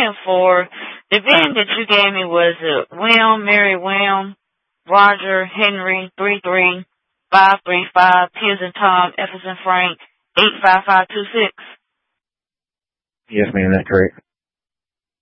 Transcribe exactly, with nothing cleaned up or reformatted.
looking for, the VIN that you gave me was uh, William, Mary, William, Roger, Henry, three three five three five, T as in Tom, F as in Frank, eight five five two six. Yes, ma'am, that's correct.